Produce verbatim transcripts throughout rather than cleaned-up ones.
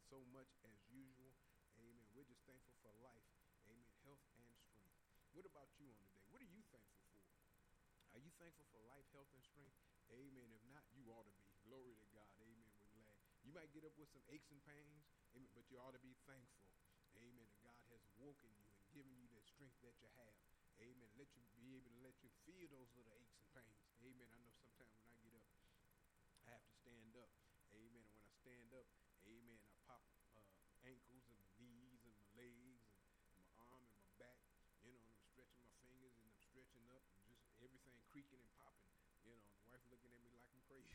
so much as usual. Amen. We're just thankful for life. Amen. Health and strength. What about you on today? What are you thankful for? Are you thankful for life, health, and strength? Amen. If not, you ought to be. Glory to God. Amen. We're glad. You might get up with some aches and pains. Amen. But you ought to be thankful. Amen. That God has woken you and given you the strength that you have. Amen. Let you be able to let you feel those little aches and pains. Amen. I know sometimes when I get up, I have to stand up. Amen. And when I stand up, amen, I pop uh, ankles and my knees and my legs and my arm and my back. You know, and I'm stretching my fingers and I'm stretching up and just everything creaking and popping. You know, the wife looking at me like I'm crazy.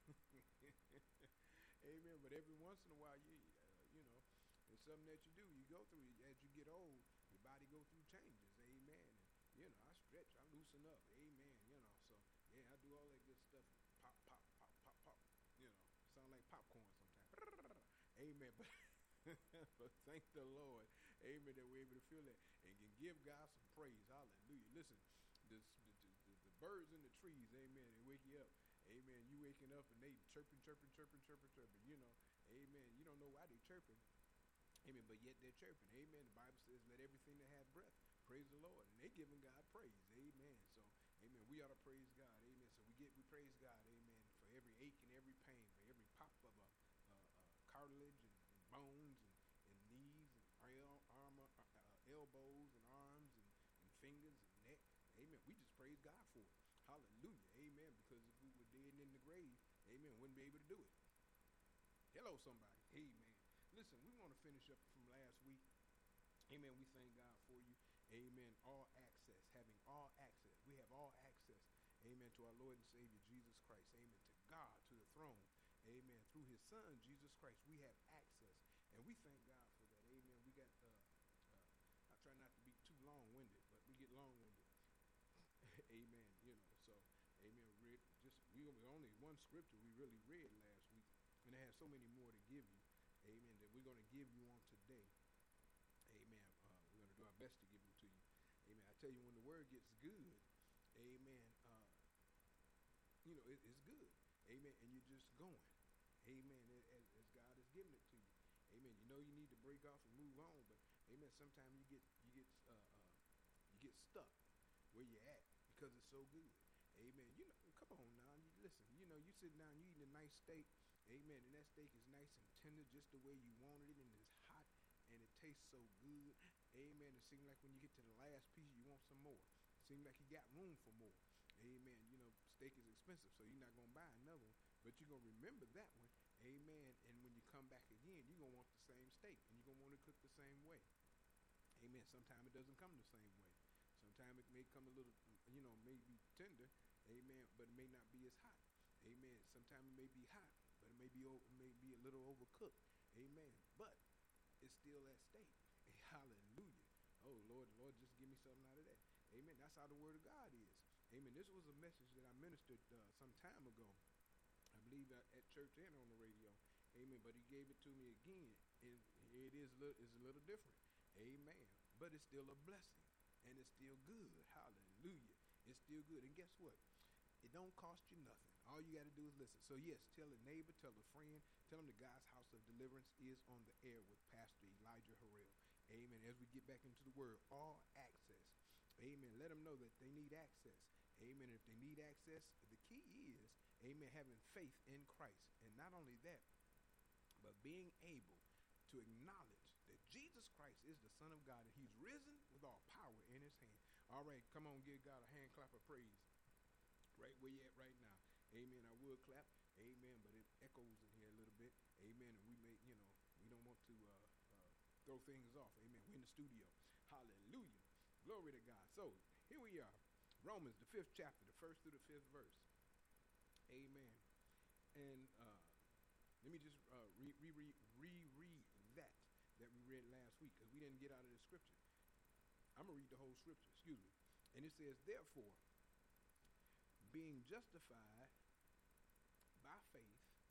Amen. But every once in a while, you uh, you know, it's something that you do. You go through as you get old. Your body go through changes. Amen. And, you know, I stretch, I loosen up. Amen. You know, so yeah, I do all that good stuff. Pop, pop, pop, pop, pop. You know, sound like popcorn sometimes. Amen. But but thank the Lord, amen, that we're able to feel that and can give God some praise. Hallelujah. Listen, the, the, the, the birds in the trees, amen, they wake you up. Amen. You waking up and they chirping, chirping, chirping, chirping, chirping. You know, amen. You don't know why they chirping. Amen. But yet they're chirping. Amen. The Bible says, let everything that have breath praise the Lord. And they're giving God praise. Amen. So, amen. We ought to praise God. Amen. So we get, we praise God. Amen. For every ache and every pain, for every pop of a, a, a cartilage and, and bones and, and knees and arm, uh, uh, elbows and arms and, and fingers and neck. Amen. We just praise God for it. Hallelujah. Amen. Because if we were dead and in the grave, amen, wouldn't be able to do it. Hello, somebody. Amen. Listen, we want to finish up from last week. Amen. We thank God for you. Amen. All access, having all access. We have all access. Amen. To our Lord and Savior, Jesus Christ. Amen. To God, to the throne. Amen. Through his son, Jesus Christ, we have access. And we thank God for that. Amen. We got, uh, uh, I try not to be too long-winded, but we get long-winded. Amen. You know, so, amen. Read just, we only one scripture we really read last week. And I have so many more to give you. Amen. That we're going to give you on today. Amen. Uh, we're going to do our best to give them to you. Amen. I tell you, when the word gets good, amen, uh, you know, it, it's good. Amen. And you're just going. Amen. As, as God is giving it to you. Amen. You know you need to break off and move on, but amen. Sometimes you get you get uh, uh, you get stuck where you're at because it's so good. Amen. You know, come on now. You listen. You know, you sitting down, you eating a nice steak. Amen. And that steak is nice and tender, just the way you wanted it, and it's hot. And it tastes so good. Amen. It seems like when you get to the last piece, you want some more. It seems like you got room for more. Amen. You know, steak is expensive, so you're not going to buy another one. But you're going to remember that one. Amen. And when you come back again, you're going to want the same steak. And you're going to want to cook the same way. Amen. Sometimes it doesn't come the same way. Sometimes it may come a little, you know, may be tender. Amen. But it may not be as hot. Amen. Sometimes it may be hot, but it may be, it may be a little overcooked. Amen. But it's still that steak. Hallelujah. Oh, Lord, Lord, just give me something out of that. Amen. That's how the word of God is. Amen. This was a message that I ministered uh, some time ago. I believe at, at church and on the radio. Amen. But he gave it to me again. And it is a little, it's a little different. Amen. But it's still a blessing. And it's still good. Hallelujah. It's still good. And guess what? It don't cost you nothing. All you got to do is listen. So, yes, tell a neighbor, tell a friend, tell them the God's House of Deliverance is on the air with Pastor Elijah Harrell. Amen. As we get back into the word, all access. Amen. Let them know that they need access. Amen. If they need access, the key is, amen, having faith in Christ. And not only that, but being able to acknowledge that Jesus Christ is the Son of God and he's risen with all power in his hand. All right, come on, give God a hand clap of praise. Right where you at right now. Amen. I would clap. Amen. But it echoes in here a little bit. Amen. And we may, you know, we don't want to uh, uh, throw things off. Amen. We're in the studio. Hallelujah. Glory to God. So here we are. Romans, the fifth chapter, the first through the fifth verse. Amen. And uh, let me just uh, re- re- re- reread that that we read last week because we didn't get out of the scripture. I'm going to read the whole scripture. Excuse me. And it says, therefore, being justified by faith,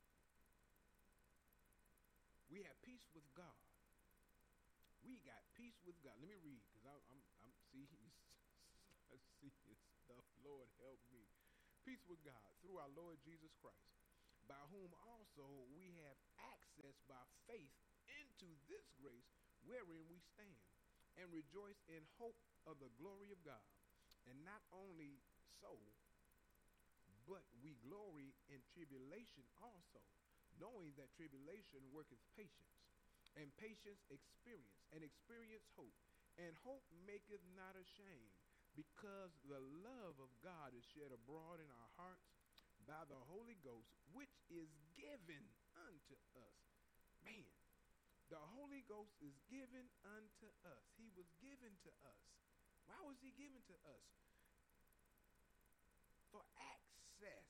we have peace with God. We got peace with God. Let me read, because I'm, I'm, I'm see, I see his stuff. Lord, help me. Peace with God through our Lord Jesus Christ, by whom also we have access by faith into this grace wherein we stand, and rejoice in hope of the glory of God. And not only so, but we glory in tribulation also, knowing that tribulation worketh patience, and patience experience, and experience hope. And hope maketh not ashamed, because the love of God is shed abroad in our hearts by the Holy Ghost, which is given unto us. Man, the Holy Ghost is given unto us. He was given to us. Why was he given to us? For access.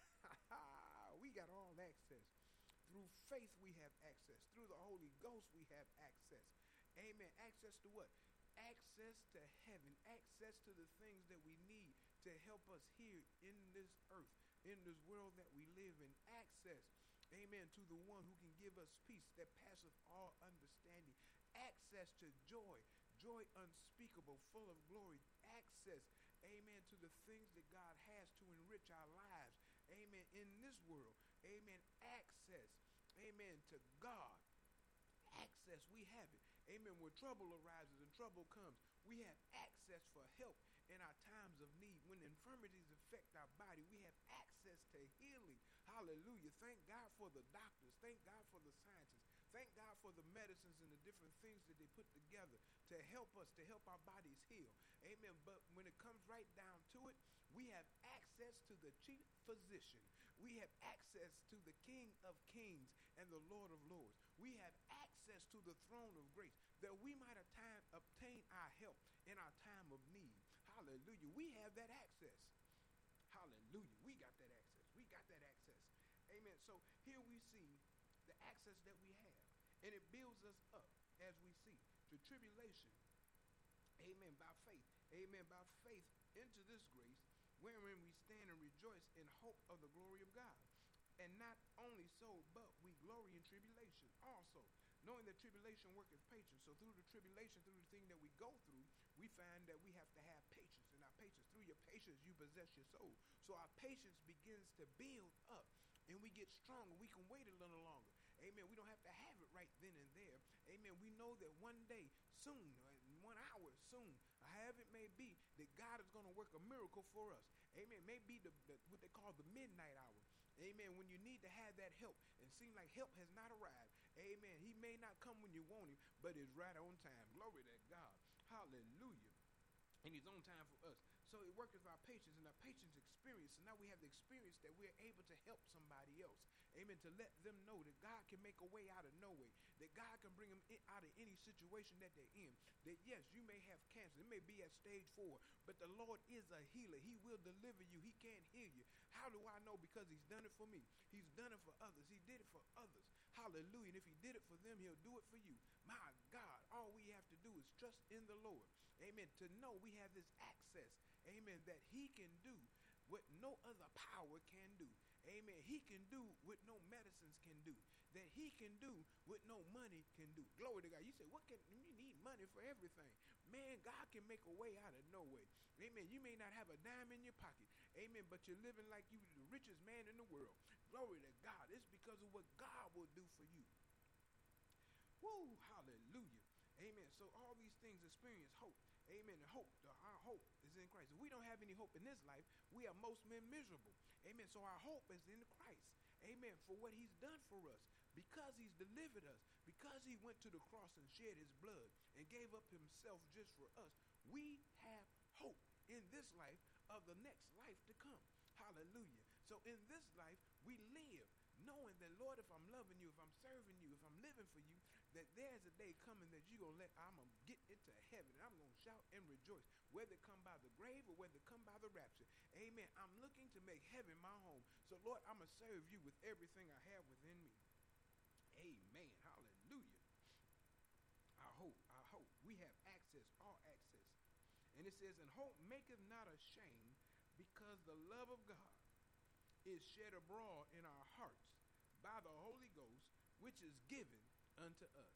We got all access. Through faith we have access. Through the Holy Ghost we have access. Amen. Access to what? Access to heaven. Access to the things that we need to help us here in this earth, in this world that we live in. Access, amen, to the one who can give us peace that passeth all understanding. Access to joy, joy unspeakable, full of glory. Access, amen, to the things that God has to enrich our lives, amen, in this world. Amen. Access, amen, to God. Access, we have it. Amen. When trouble arises and trouble comes, we have access for help in our times of need. When infirmities affect our body, we have access to healing. Hallelujah. Thank God for the doctors. Thank God for the scientists. Thank God for the medicines and the different things that they put together to help us, to help our bodies heal. Amen. But when it comes right down to it, we have access to the chief physician. We have access to the King of Kings and the Lord of Lords. We have access to the throne of grace that we might attain, obtain our help in our time of need. Hallelujah. We have that access. Hallelujah. We got that access. We got that access. Amen. So here we see the access that we have, and it builds us up as we see to tribulation. Amen. By faith. Amen. By faith into this grace wherein we stand and rejoice in hope of the glory of God. And not only so, but we glory in tribulation also, knowing that tribulation worketh patience. So through the tribulation, through the thing that we go through, we find that we have to have patience. And our patience, through your patience, you possess your soul. So our patience begins to build up, and we get stronger. We can wait a little longer. Amen. We don't have to have it right then and there. Amen. We know that one day, soon, one hour, soon, however it may be, that God is going to work a miracle for us. Amen. Maybe the, the what they call the midnight hour. Amen. When you need to have that help and seem like help has not arrived. Amen. He may not come when you want him, but it's right on time. Glory to God. Hallelujah. And he's on time for us. So it works with our patience and our patience experience. And now we have the experience that we're able to help somebody else. Amen. To let them know that God can make a way out of no way. That God can bring them in, out of any situation that they're in. That yes, you may have cancer. It may be at stage four. But the Lord is a healer. He will deliver you. He can't heal you. How do I know? Because he's done it for me. He's done it for others. He did it for others. Hallelujah. And if he did it for them, he'll do it for you. My God, all we have to do is trust in the Lord. Amen. To know we have this access. Amen. That he can do what no other power can do. Amen. He can do what no medicines can do. That he can do what no money can do. Glory to God. You say, what can you need money for everything? Man, God can make a way out of no way. Amen. You may not have a dime in your pocket. Amen. But you're living like you're the richest man in the world. Glory to God. It's because of what God will do for you. Woo, hallelujah. Amen. So all these things experience hope. Amen. And hope, our hope is in Christ. If we don't have any hope in this life, we are most men miserable. Amen. So our hope is in Christ. Amen. For what he's done for us. Because he's delivered us. Because he went to the cross and shed his blood and gave up himself just for us. We have hope in this life of the next life to come. Hallelujah. So in this life, we live knowing that, Lord, if I'm loving you, if I'm serving you, if I'm living for you, that there's a day coming that you're going to let, I'm going to get into heaven and I'm going to shout and rejoice, whether it come by the grave or whether it come by the rapture. Amen. I'm looking to make heaven my home. So, Lord, I'm going to serve you with everything I have within me. Amen. Hallelujah. Our hope, our hope. We have access, all access. And it says, and hope maketh not ashamed, because the love of God is shed abroad in our hearts by the Holy Ghost, which is given unto us.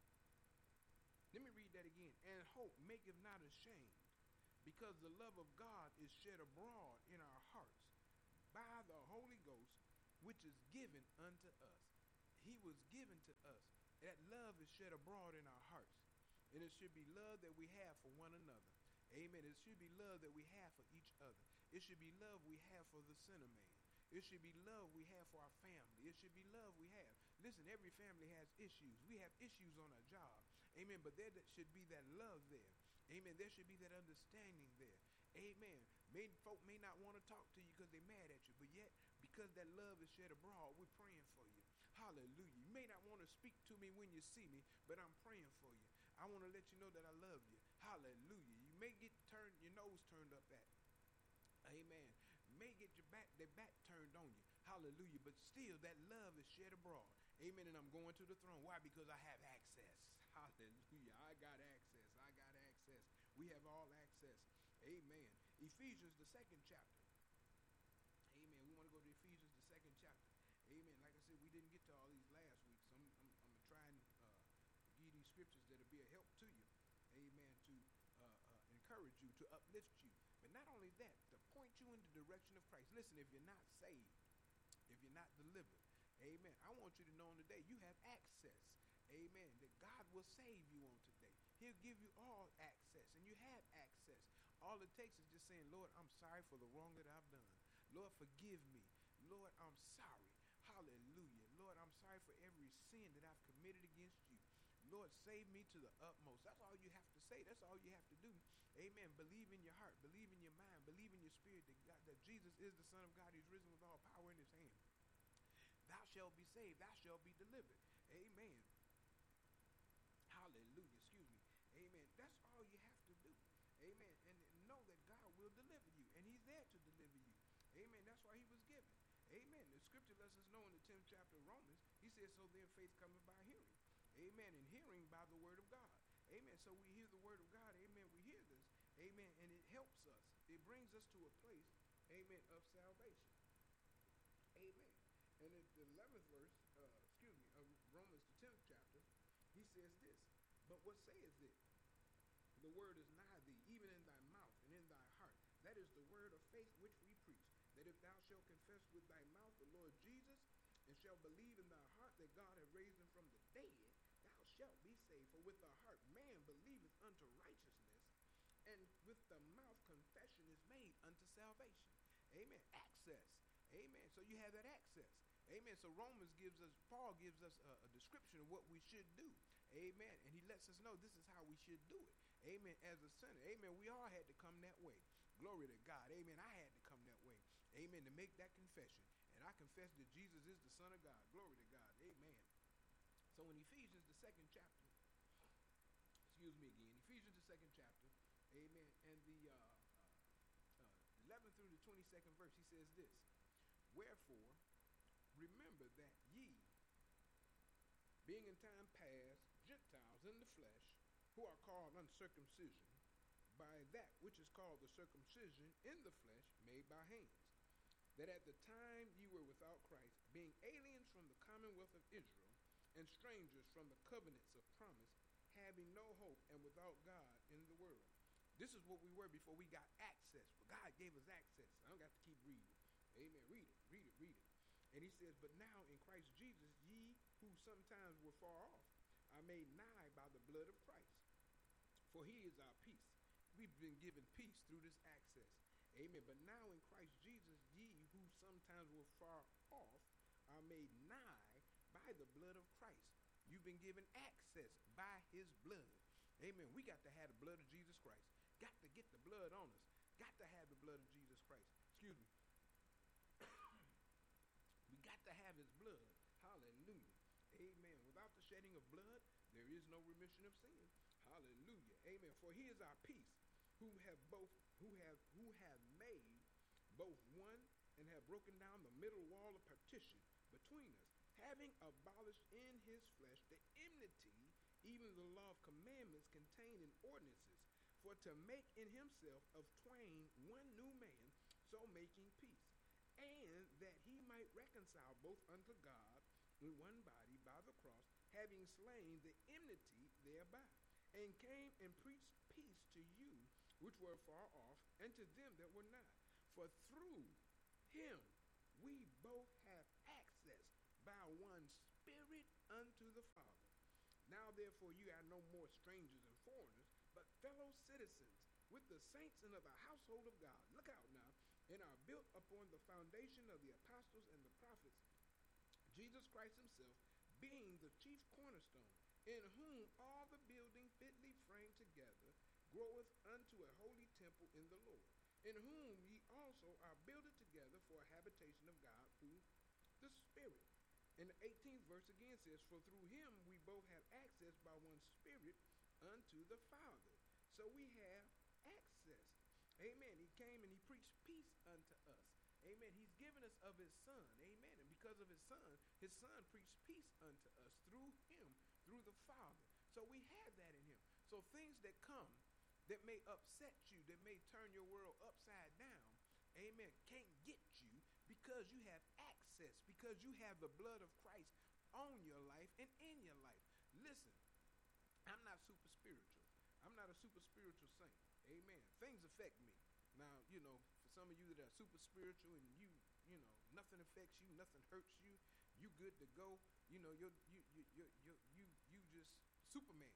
Let me read that again. And hope maketh not ashamed, because the love of God is shed abroad in our hearts by the Holy Ghost, which is given unto us. He was given to us. That love is shed abroad in our hearts. And it should be love that we have for one another. Amen. It should be love that we have for each other. It should be love we have for the sinner man. It should be love we have for our family. It should be love we have. Listen, every family has issues. We have issues on our job. Amen. But there should be that love there. Amen. There should be that understanding there. Amen. May, folk may not want to talk to you because they're mad at you, but yet because that love is shed abroad, we're praying for you. Hallelujah. You may not want to speak to me when you see me, but I'm praying for you. I want to let you know that I love you. Hallelujah. You may get turned, your nose turned up at. Amen. May get your back, their back turned on you. Hallelujah. But still, that love is shed abroad. Amen. And I'm going to the throne. Why? Because I have access. Hallelujah. I got access. I got access. We have all access. Amen. Ephesians, the second chapter. Amen. We want to go to Ephesians, the second chapter. Amen. Like I said, we didn't get to all these last week, so I'm, I'm, I'm going to try and uh, give these scriptures that'll be a help to you. Amen. To uh, uh, encourage you, to uplift you. But not only that, to point you in the direction of Christ. Listen, if you're not saved, if you're not delivered, amen, I want you to know on today you have access. Amen. That God will save you on today. He'll give you all access, and you have access. All it takes is just saying, Lord, I'm sorry for the wrong that I've done. Lord, forgive me. Lord, I'm sorry. Hallelujah. Lord, I'm sorry for every sin that I've committed against you. Lord, save me to the utmost. That's all you have to say. That's all you have to do. Amen. Believe in your heart. Believe in your mind. Believe in your spirit that, God, that Jesus is the Son of God. He's risen with all power in his hand. Thou shalt be saved. Thou shalt be delivered. Amen. Hallelujah. Excuse me. Amen. That's all you have to do. Amen. And know that God will deliver you. And he's there to deliver you. Amen. That's why he was given. Amen. The scripture lets us know in the tenth chapter of Romans, he says, so then faith cometh by hearing. Amen. And hearing by the word of God. Amen. So we hear the word of God. Amen. We hear this. Amen. And it helps us. It brings us to a place, amen, of salvation. Amen. And in the eleventh verse, uh, excuse me, of Romans, the tenth chapter, he says this, but what saith it? The word is nigh thee, even in thy mouth and in thy heart. That is the word of faith which we preach, that if thou shalt confess with thy mouth the Lord Jesus, and shalt believe in thy heart that God hath raised him from the dead, thou shalt be saved. For with the heart man believeth unto righteousness, and with the mouth confession is made unto salvation. Amen. Access. Amen. So you have that access. Amen. So Romans gives us, Paul gives us a, a description of what we should do. Amen. And he lets us know this is how we should do it. Amen. As a sinner. Amen. We all had to come that way. Glory to God. Amen. I had to come that way. Amen. To make that confession. And I confess that Jesus is the Son of God. Glory to God. Amen. So in Ephesians, the second chapter, excuse me again, Ephesians, the second chapter, amen, and the uh, uh, uh, eleventh through the twenty-second verse, he says this, wherefore, remember that ye, being in time past Gentiles in the flesh, who are called uncircumcision, by that which is called the circumcision in the flesh made by hands, that at the time ye were without Christ, being aliens from the commonwealth of Israel, and strangers from the covenants of promise, having no hope and without God in the world. This is what we were before we got access. But God gave us access. I don't got to keep reading. Amen. Read it, read it, read it. And he says, but now in Christ Jesus, ye who sometimes were far off are made nigh by the blood of Christ. For he is our peace. We've been given peace through this access. Amen. But now in Christ Jesus, ye who sometimes were far off are made nigh by the blood of Christ. You've been given access by his blood. Amen. We got to have the blood of Jesus Christ. Got to get the blood on us. Got to have the blood of Jesus Christ. Excuse me. We got to have his blood. Hallelujah. Amen. Without the shedding of blood, there is no remission of sin. Hallelujah. Amen. For he is our peace, who have both who have who have made both one and have broken down the middle wall of partition between us, having abolished in his flesh the enmity, even the law of commandments contained in ordinances, for to make in himself of twain one new man, so making peace, and that he might reconcile both unto God in one body by the cross, having slain the enmity thereby, and came and preached peace to you which were far off, and to them that were nigh. For through him we both have access by one Spirit unto the Father. Now therefore you are no more strangers and foreigners, but fellow citizens with the saints and of the household of God. Look out now. And are built upon the foundation of the apostles and the prophets, Jesus Christ himself being the chief cornerstone, in whom all the building fitly framed together groweth unto a holy temple in the Lord, in whom ye also are builded together for a habitation of God through the Spirit. And the eighteenth verse again says, for through him we both have access by one Spirit unto the Father. So we have access. Amen. He came and he preached peace unto us. Amen. He's given us of his son. Amen. And because of his son, his son preached peace unto us through him, through the Father. So we have that in him. So things that come that may upset you, that may turn your world upside down, amen, can't get you because you have access, because you have the blood of Christ on your life and in your life. Listen, I'm not super spiritual. I'm not a super spiritual saint. Amen. Things affect me. Now, you know, for some of you that are super spiritual and you, you know, nothing affects you, nothing hurts you, you good to go. You know, you're, you, you, you, you, you, you just Superman.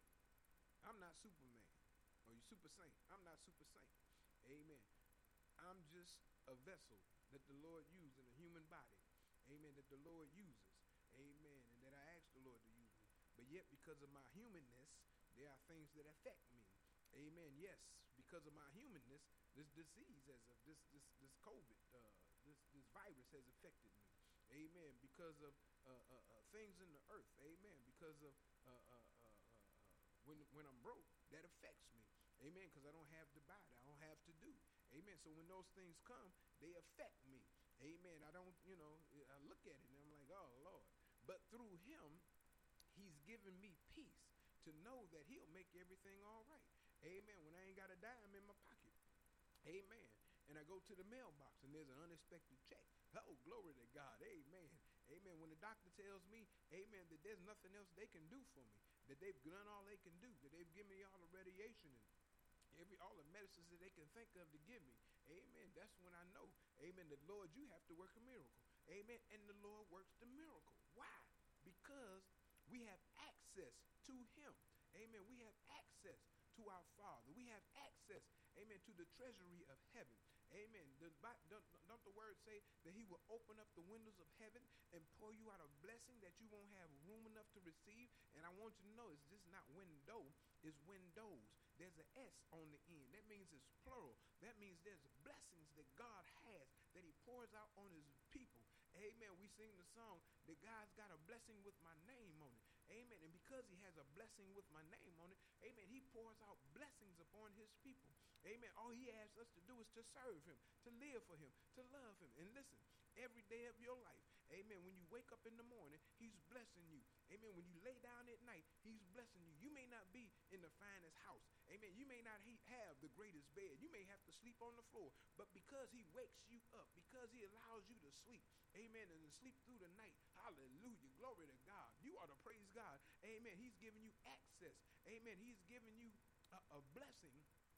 I'm not Superman. Or you super saint. I'm not super saint. Amen. I'm just a vessel that the Lord used in a human body. Amen. That the Lord uses. Amen. And that I ask the Lord to use me. But yet, because of my humanness, there are things that affect me. Amen. Yes, because of my humanness, this disease, as of this this this COVID, uh, this this virus has affected me. Amen. Because of uh, uh, uh, things in the earth. Amen. Because of uh, uh, uh, uh, uh, when when I'm broke, that affects me. Amen. Because I don't have to buy, I don't have to do. Amen. So when those things come, they affect me. Amen. I don't, you know, I look at it and I'm like, oh Lord. But through him, he's given me peace to know that he'll make everything all right. Amen. When I ain't got a dime in my pocket. Amen. And I go to the mailbox and there's an unexpected check. Oh, glory to God. Amen. Amen. When the doctor tells me, amen, that there's nothing else they can do for me, that they've done all they can do, that they've given me all the radiation and every all the medicines that they can think of to give me. Amen. That's when I know, amen, that Lord, you have to work a miracle. Amen. And the Lord works the miracle. Why? Because we have access to him. Amen. We have access to our Father. We have access, amen, to the treasury of heaven. Amen. The, don't, don't the word say that he will open up the windows of heaven and pour you out a blessing that you won't have room enough to receive? And I want you to know it's just not window, it's windows. There's an S on the end. That means it's plural. That means there's blessings that God has that he pours out on his people. Amen. We sing the song that God's got a blessing with my name on it. Amen. And because he has a blessing with my name on it, amen, he pours out blessings upon his people. Amen. All he asks us to do is to serve him, to live for him, to love him. And listen, every day of your life, amen, when you wake up in the morning, he's blessing you. Amen. When you lay down at night, he's blessing you. You may not be in the finest house. Amen. You may not he- have the greatest bed. You may have to sleep on the floor. But because he wakes you up, because he allows you to sleep, amen, and to sleep through the night, hallelujah, glory to God. You ought to praise God. Amen. He's giving you access. Amen. He's giving you a, a blessing,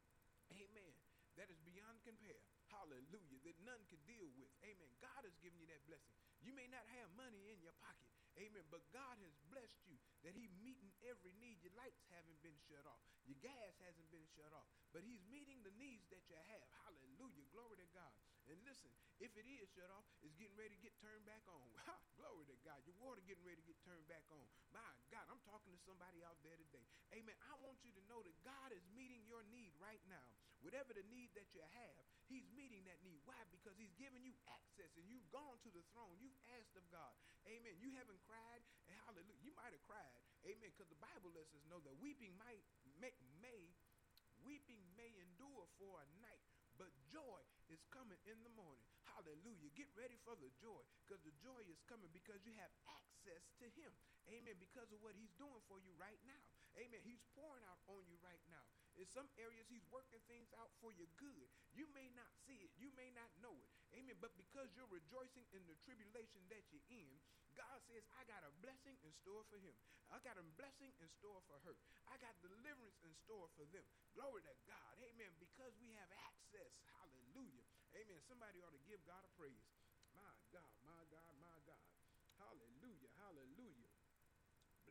amen, that is beyond compare. Hallelujah. That none could deal with. Amen. God has given you that blessing. You may not have money in your pocket. Amen. But God has blessed you that he meeting every need. Your lights haven't been shut off. Your gas hasn't been shut off. But he's meeting the needs that you have. Hallelujah. Glory to God. And listen, if it is shut off, it's getting ready to get turned back on. Ha, glory to God. Your water getting ready to get turned back on. My God, I'm talking to somebody out there today. Amen. I want you to know that God is meeting your need right now. Whatever the need that you have, he's meeting that need. Why? Because he's giving you access and you've gone to the throne. You've asked of God. Amen. You haven't cried. And hallelujah. You might have cried. Amen. Because the Bible lets us know that weeping might may, may weeping may endure for a night, but joy is coming in the morning. Hallelujah. Get ready for the joy, because the joy is coming because you have access to him. Amen. Because of what he's doing for you right now. Amen. He's pouring out on you right now. In some areas, he's working things out for your good. You may not see it. You may not know it. Amen. But because you're rejoicing in the tribulation that you're in, God says, I got a blessing in store for him. I got a blessing in store for her. I got deliverance in store for them. Glory to God. Amen. Because we have access. Hallelujah. Amen. Somebody ought to give God a praise. My God, my God, my God. Hallelujah. Hallelujah. Bless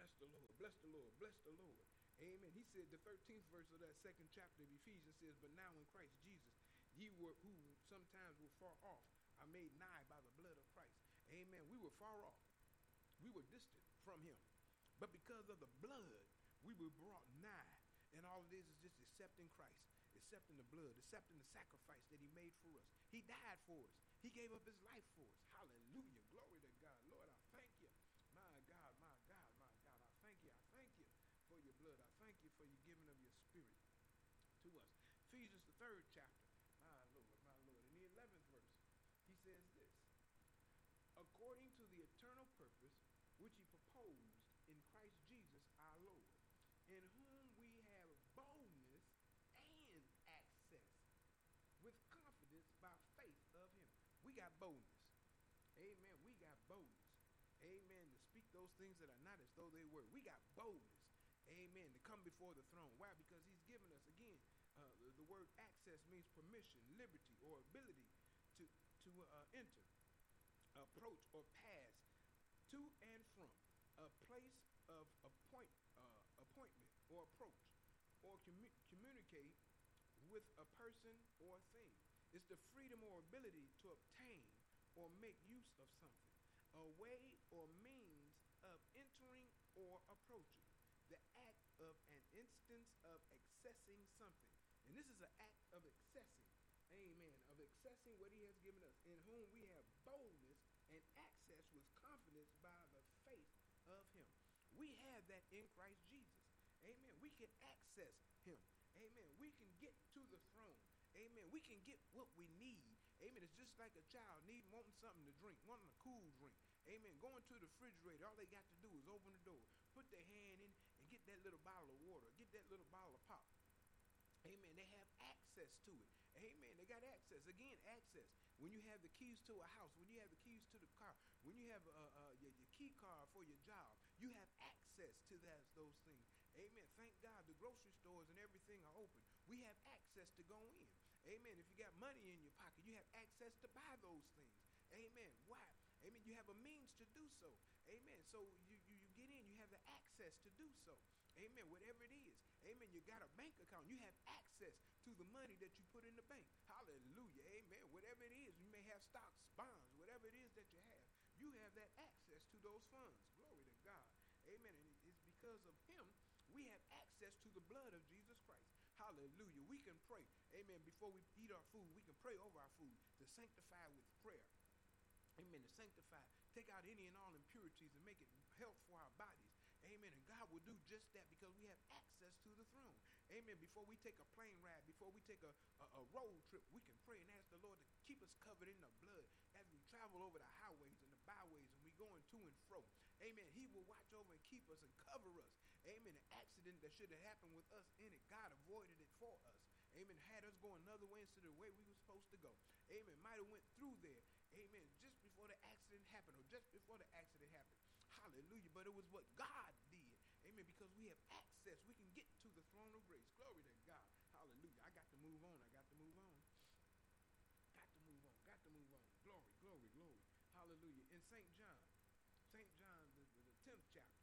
Bless the Lord, bless the Lord, bless the Lord. Amen. He said the thirteenth verse of that second chapter of Ephesians says, but now in Christ Jesus, ye were who sometimes were far off are made nigh by the blood of Christ. Amen. We were far off. We were distant from him. But because of the blood, we were brought nigh. And all it is is just accepting Christ, accepting the blood, accepting the sacrifice that he made for us. He died for us. He gave up his life for us. Hallelujah. Glory to God. Lord, I thank you. My God, my God, my God. I thank you. I thank you for your blood. I thank you for your giving of your spirit to us. Ephesians, the third chapter. My Lord, my Lord. In the eleventh verse, he says this. According to the eternal purpose which he proposed in Christ Jesus our Lord, in whom we have boldness and access with confidence by faith of him. We got boldness. Amen. We got boldness. Amen. To speak those things that are not as though they were. We got boldness. Amen. To come before the throne. Why? Because he's given us, again, uh, the, the word access means permission, liberty, or ability to, to uh, enter, approach, or pass to and from a place of appoint, uh, appointment or approach, or commu- communicate with a person or thing. It's the freedom or ability to obtain or make use of something, a way or means of entering or approaching, the act of an instance of accessing something. And this is an act of accessing, amen, of accessing what he has given us, in whom we have boldness and access with confidence by the faith of him. We have that in Christ Jesus. Amen. We can access him. Amen. We can get to the throne. Amen. We can get what we need. Amen. It's just like a child needing, wanting something to drink, wanting a cool drink. Amen. Going to the refrigerator, all they got to do is open the door, put their hand in, and get that little bottle of water, get that little bottle of pop. Amen. They have access to it. Amen. They got access. Again, access. When you have the keys to a house, when you have the keys to the car, when you have uh, uh, your, your key card for your job, you have access to that, those things. Amen. Thank God the grocery stores and everything are open. We have access to go in. Amen. If you got money in your pocket, you have access to buy those things. Amen. Why? Amen. You have a means to do so. Amen. So you, you, you get in, you have the access to do so. Amen. Whatever it is. Amen. You got a bank account. You have access to the money that you put in the bank. Hallelujah. Amen. Whatever it is, you may have stocks, bonds, whatever it is that you have. You have that access to those funds. Glory to God. Amen. And it's because of him we have access to the blood of Jesus Christ. Hallelujah. We can pray. Amen. Before we eat our food, we can pray over our food to sanctify with prayer. Amen. To sanctify, take out any and all impurities and make it health for our bodies. Amen. And God will do just that because we have access to the throne. Amen. Before we take a plane ride, before we take a, a, a road trip, we can pray and ask the Lord to keep us covered in the blood as we travel over the highways and the byways and we going to and fro. Amen. He will watch over and keep us and cover us. Amen. An accident that should have happened with us in it, God avoided it for us. Amen. Had us go another way instead of the way we were supposed to go. Amen. Might have went through there. Amen. Just before the accident happened or just before the accident happened. Hallelujah. But it was what God did. Amen. Because we have access. We can get to the throne of grace. Glory to God. Hallelujah. I got to move on. I got to move on. Got to move on. Got to move on. Glory, glory, glory. Hallelujah. In Saint John, Saint John, the, the, the tenth chapter.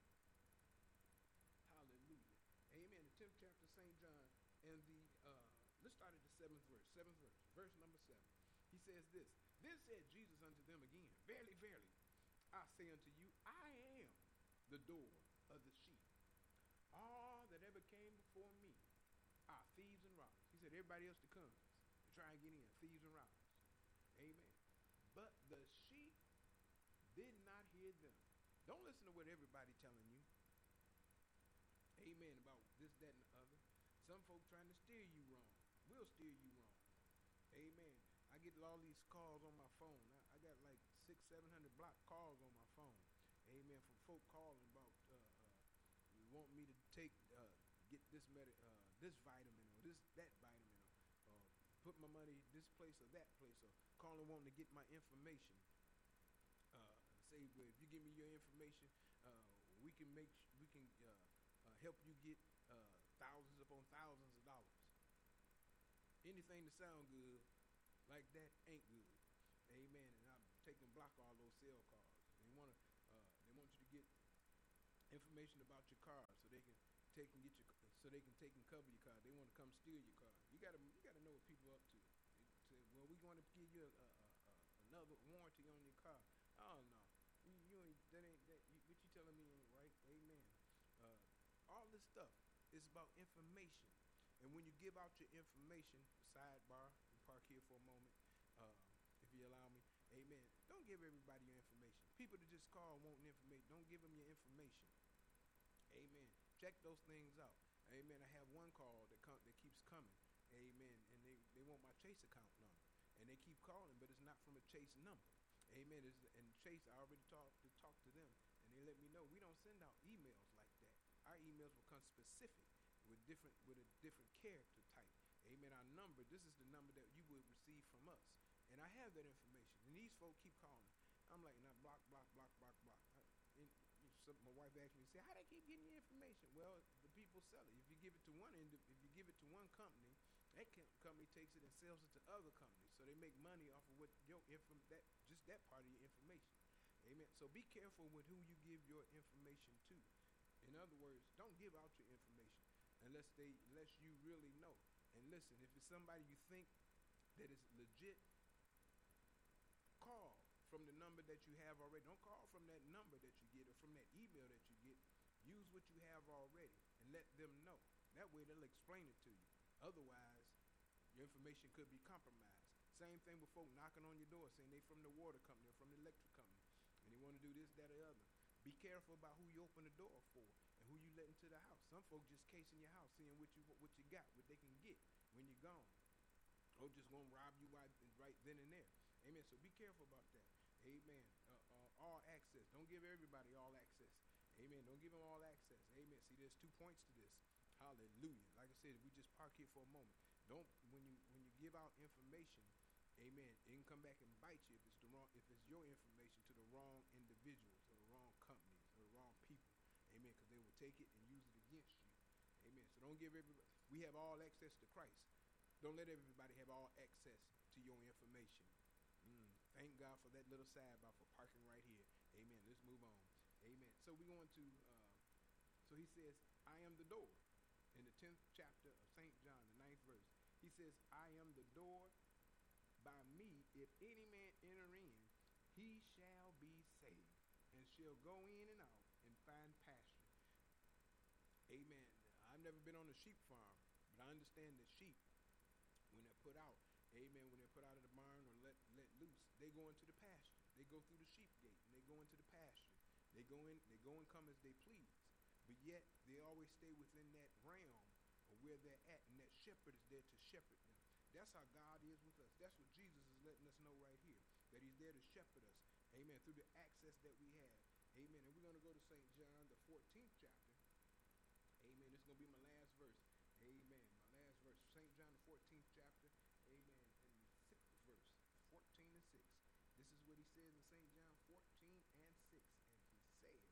Hallelujah. Amen. The tenth chapter, Saint John, and the, uh, let's start at the seventh verse. Seventh verse. Verse number seven. He says this. Then said Jesus unto them again, verily, verily, I say unto you, I am the door of the sheep. All that ever came before me are thieves and robbers. He said, everybody else that comes to try and get in, thieves and robbers. Amen. But the sheep did not hear them. Don't listen to what everybody telling you. Amen. About this, that, and the other. Some folk trying to steer you wrong. Will steer you wrong. Amen. I get all these calls on my phone. I, I got like six, seven hundred blocked calls on my phone. Amen. From folk calling about uh, uh, want me to take uh, get this med- uh, this vitamin or this that vitamin or uh, put my money this place or that place or calling wanting to get my information. Uh, say, well, if you give me your information, uh, we can make sh- we can uh, uh, help you get uh, thousands upon thousands of dollars. Anything to sound good like that ain't good. Amen. And I'm taking block all those cell calls. They want to uh, they want you to get Information about your car, so they can take and get your, so they can take and cover your car. They want to come steal your car. You gotta, you gotta know what people are up to. They say, well, we want to give you a, a, a, a, another warranty on your car. Oh no, you, you ain't, that ain't that. You, what you telling me ain't right? Amen. Uh, all this stuff is about information, and when you give out your information, sidebar, we park here for a moment. Uh, if you allow me, amen. Don't give everybody your information. People that just call wanting information, don't give them your information. Amen. Check those things out. Amen. I have one call that come that keeps coming. Amen. And they, they want my Chase account number. And they keep calling, but it's not from a Chase number. Amen. It's, and Chase, I already talked to talk to them, and they let me know we don't send out emails like that. Our emails will come specific with different with a different character type. Amen. Our number, this is the number that you would receive from us. And I have that information. And these folks keep calling. I'm like, now block, block, block, block, block. And so my wife asked me, say, how they keep getting your information? Well, the people sell it. If you give it to one end, if you give it to one company, that company takes it and sells it to other companies. So they make money off of what your inform that just that part of your information. Amen. So be careful with who you give your information to. In other words, don't give out your information unless they unless you really know. And listen, if it's somebody you think that is legit, call from the number that you have already. Don't call from that number that you get or from that email that you get. Use what you have already and let them know. That way they'll explain it to you. Otherwise, your information could be compromised. Same thing with folk knocking on your door saying they from the water company or from the electric company and they want to do this, that, or other. Be careful about who you open the door for and who you let into the house. Some folks just casing your house, seeing what you what you got, what they can get when you're gone. Or just gonna rob you right, right then and there. Amen. So be careful about that. Amen. Uh, uh, all access. Don't give everybody all access. Amen. Don't give them all access. Amen. See, there's two points to this. Hallelujah. Like I said, we just park here for a moment. Don't when you when you give out information, amen, it can come back and bite you if it's the wrong if it's your information to the wrong individuals or the wrong companies or the wrong people. Amen. Because they will take it and use it against you. Amen. So don't give everybody. We have all access to Christ. Don't let everybody have all access to your information. Mm, thank God for that little sidebar for parking right here. Amen. Let's move on. Amen. So we're going to, uh, so he says, I am the door. In the tenth chapter of Saint John, the ninth verse, he says, I am the door. By me, if any man enter in, he shall be saved and shall go in and out and find pasture. Amen. I've never been on a sheep farm, but I understand that sheep, when they're put out, amen, when they're put out of the barn or let let loose, they go into the pasture. They go through the sheep gate and they go into the pasture. They go in, they go and come as they please. But yet they always stay within that realm of where they're at, and that shepherd is there to shepherd them. That's how God is with us. That's what Jesus is letting us know right here, that he's there to shepherd us. Amen. Through the access that we have. Amen. And we're going to go to Saint John, the fourteenth chapter. Amen. This is going to be my last verse. Amen. My last verse. Saint John, the fourteenth chapter. Amen. And the sixth verse. fourteen and six. This is what he says in Saint John fourteen and six. And he says,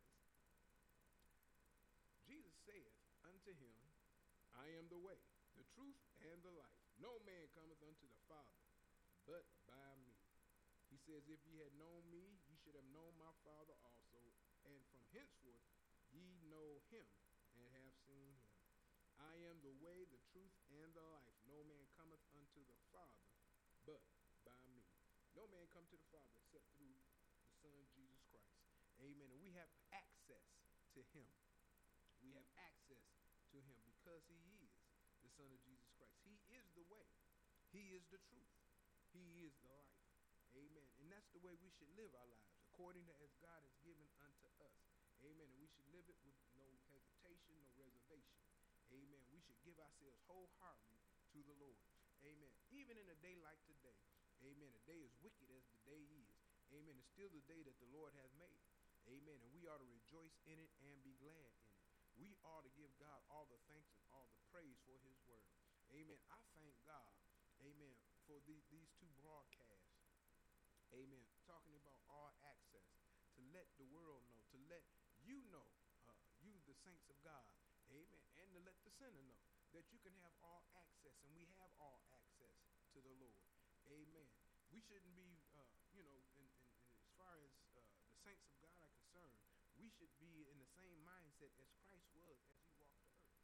Jesus saith unto him, I am the way, the truth, and the life. No man cometh unto the Father, but by me. He says, if ye had known me, ye should have known my Father also. And from henceforth ye know him and have seen him. I am the way, the truth, and the life. No man cometh unto the Father, but by me. No man come to the Father except through the Son, Jesus Christ. Amen. And we have access to him. We have access to him because he is the Son of Jesus Christ. He is the way. He is the truth. He is the life. Amen. And that's the way we should live our lives, according to as God has given unto us. Amen. And we should live it with no hesitation, no reservation. Amen. We should give ourselves wholeheartedly to the Lord. Amen. Even in a day like today. Amen. A day as wicked as the day is. Amen. It's still the day that the Lord has made. Amen. And we ought to rejoice in it and be glad in it. We ought to give God all the thanks and all the praise for his word. Amen. I thank God, amen, for the, these two broadcasts. Amen. Talking about all access, to let the world know, to let you know, uh, you the saints of God, amen, and to let the sinner know that you can have all access, and we have all access to the Lord. Amen. We shouldn't be, uh, you know, in, in, in as far as uh, the saints of God are concerned, we we should be in the same mindset as Christ was as he walked the earth.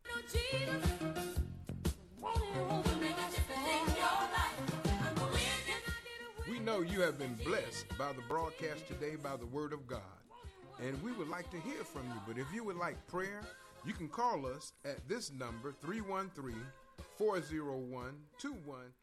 We know you have been blessed by the broadcast today by the word of God. And we would like to hear from you. But if you would like prayer, you can call us at this number, three one three, four oh one, two one